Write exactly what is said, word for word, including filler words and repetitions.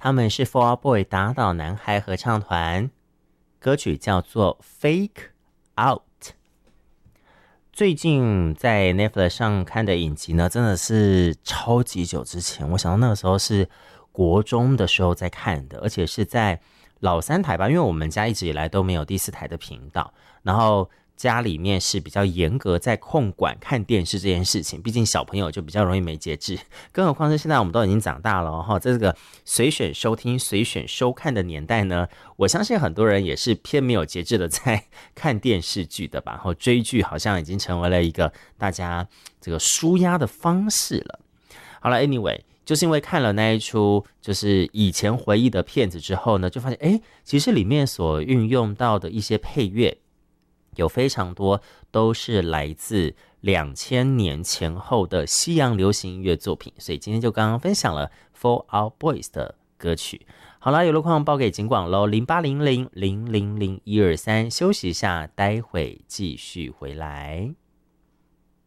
他们是 Fall Out Boy 打倒男孩合唱团，歌曲叫做 Fake Out。最近在 Netflix 上看的影集呢，真的是超级久之前，我想到那个时候是国中的时候在看的，而且是在老三台吧，因为我们家一直以来都没有第四台的频道，然后家里面是比较严格在控管看电视这件事情，毕竟小朋友就比较容易没节制，更何况是现在我们都已经长大了哦，在这个随选收听随选收看的年代呢，我相信很多人也是偏没有节制的在看电视剧的吧，然后追剧好像已经成为了一个大家这个抒压的方式了。好了 anyway， 就是因为看了那一出就是以前回忆的片子之后呢，就发现诶，其实里面所运用到的一些配乐有非常多都是来自两千年前后的西洋流行音乐作品，所以今天就刚刚分享了 Fall Out Boys 的歌曲。好啦，有路况报给警广咯，零八零零零零零一二三，休息一下，待会继续回来。